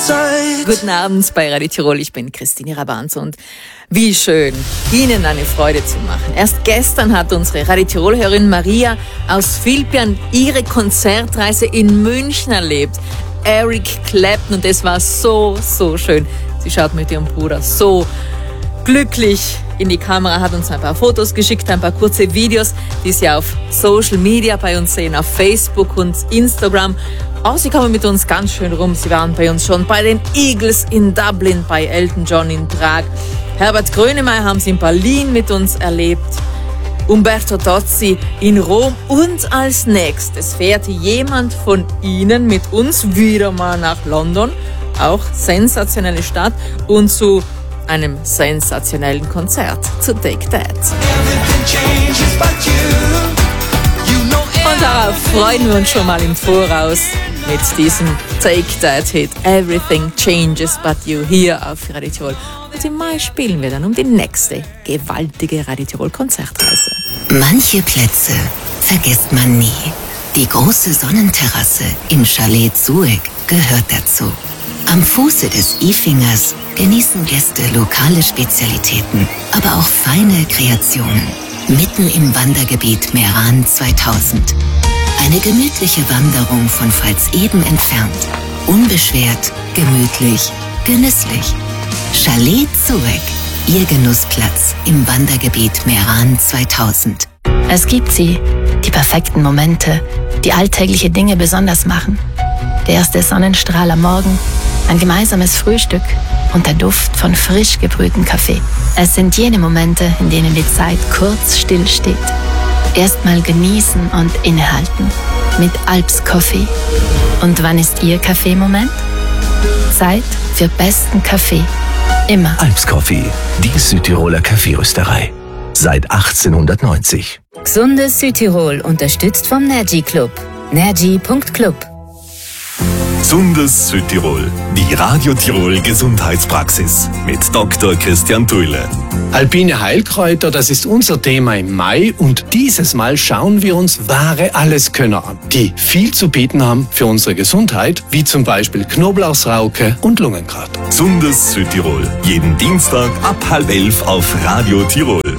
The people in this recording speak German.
Zeit. Guten Abend bei Radio Tirol, ich bin Christine Rabanz und wie schön, Ihnen eine Freude zu machen. Erst gestern hat unsere Radio Tirol-Hörerin Maria aus Vilpian ihre Konzertreise in München erlebt. Eric Clapton, und es war so schön. Sie schaut mit ihrem Bruder so glücklich in die Kamera, hat uns ein paar Fotos geschickt, ein paar kurze Videos, die Sie auf Social Media bei uns sehen, auf Facebook und Instagram. Auch Sie kommen mit uns ganz schön rum. Sie waren bei uns schon bei den Eagles in Dublin, bei Elton John in Prag. Herbert Grönemeyer haben Sie in Berlin mit uns erlebt. Umberto Tozzi in Rom. Und als nächstes fährt jemand von Ihnen mit uns wieder mal nach London. Auch sensationelle Stadt. Und zu einem sensationellen Konzert, zu Take That. Und darauf freuen wir uns schon mal im Voraus mit diesem Take That Hit. Everything Changes But You hier auf Radio Tirol. Und im Mai spielen wir dann um die nächste gewaltige Radio Tirol Konzertreise. Manche Plätze vergisst man nie. Die große Sonnenterrasse in Chalet Zueg gehört dazu. Am Fuße des Ifingers genießen Gäste lokale Spezialitäten, aber auch feine Kreationen. Mitten im Wandergebiet Meran 2000. Eine gemütliche Wanderung von Pfalzeben entfernt. Unbeschwert, gemütlich, genüsslich. Chalet Zueg, Ihr Genussplatz im Wandergebiet Meran 2000. Es gibt sie, die perfekten Momente, die alltägliche Dinge besonders machen. Der erste Sonnenstrahl am Morgen, ein gemeinsames Frühstück und der Duft von frisch gebrühtem Kaffee. Es sind jene Momente, in denen die Zeit kurz stillsteht. Erstmal genießen und innehalten. Mit Alps Coffee. Und wann ist Ihr Kaffeemoment? Zeit für besten Kaffee. Immer. Alps Coffee, die Südtiroler Kaffeerösterei. Seit 1890. Gesundes Südtirol, unterstützt vom Nergy Club. nergy.club. Gesundes Südtirol, die Radio Tirol Gesundheitspraxis mit Dr. Christian Thuile. Alpine Heilkräuter, das ist unser Thema im Mai und dieses Mal schauen wir uns wahre Alleskönner an, die viel zu bieten haben für unsere Gesundheit, wie zum Beispiel Knoblauchsrauke und Lungenkraut. Gesundes Südtirol, jeden Dienstag ab 10:30 auf Radio Tirol.